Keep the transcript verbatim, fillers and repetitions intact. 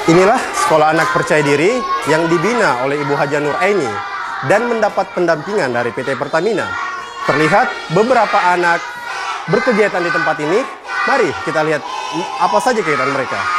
Inilah sekolah anak percaya diri yang dibina oleh Ibu Haja Nur Aini dan mendapat pendampingan dari P T Pertamina. Terlihat beberapa anak berkegiatan di tempat ini. Mari kita lihat apa saja kegiatan mereka.